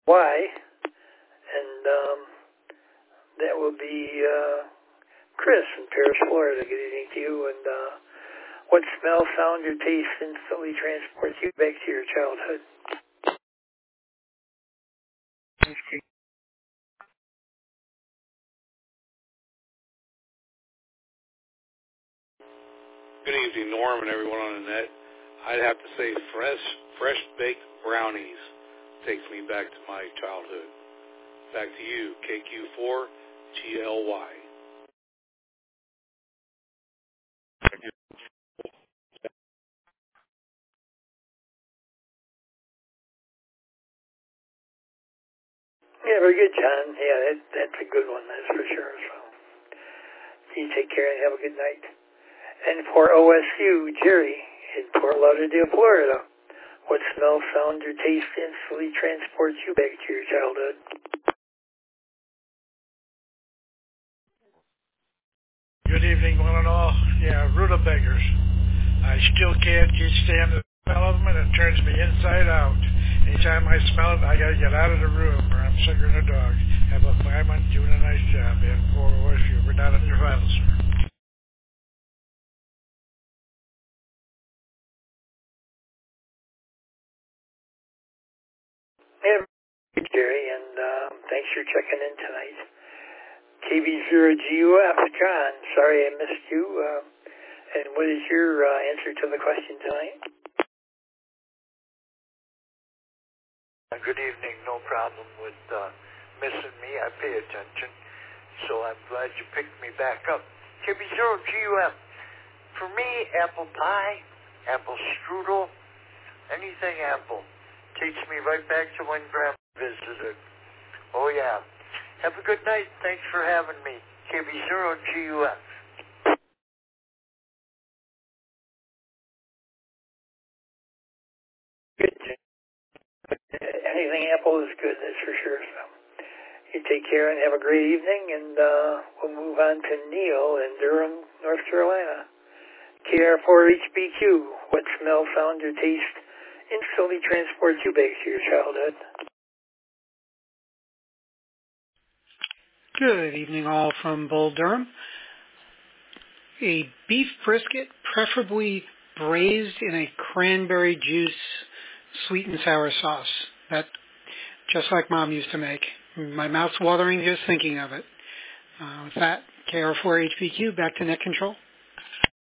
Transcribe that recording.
Y, and that will be Chris in Paris, Florida. Good evening to you. And what smell, sound, or taste instantly transports you back to your childhood? Good evening, Norm, and everyone on the net. I'd have to say fresh baked brownies takes me back to my childhood. Back to you, KQ4GLY. Yeah, very good, John. Yeah, that's a good one, that's for sure. So you take care and have a good night. And for OSU, Jerry in Fort Lauderdale, Florida, what smell, sound, or taste instantly transports you back to your childhood? Good evening, one and all. Yeah, rutabagas. I still can't stand the smell of them, and it turns me inside out. Anytime I smell it, I got to get out of the room, or I'm sicker than a dog. Have a fireman doing a nice job. And for OSU, we're not on your files, sir. Yeah, Jerry, and thanks for checking in tonight. KB0GUF, John, sorry I missed you. And what is your answer to the question tonight? Good evening. No problem with missing me. I pay attention. So I'm glad you picked me back up. KB0GUF. For me, apple pie, apple strudel, anything apple. Takes me right back to when Grandma visited. Oh, yeah. Have a good night. Thanks for having me. KB0GUF. Good. Anything apple is good, that's for sure. So you take care and have a great evening, and we'll move on to Neil in Durham, North Carolina. KR4HBQ, what smell, sound, or taste instantly transports you back to your childhood? Good evening, all from Bull Durham. A beef brisket, preferably braised in a cranberry juice, sweet and sour sauce. That, just like Mom used to make. My mouth's watering just thinking of it. With that, KR4HBQ, back to net control.